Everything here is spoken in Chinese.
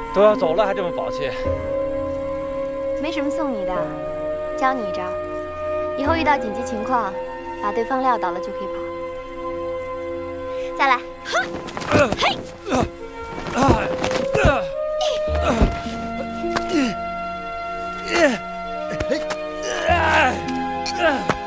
都要走了还这么宝气？ 没什么送你的，教你一招，以后遇到紧急情况，把对方撂倒了就可以跑。再来，嘿！ 嘿！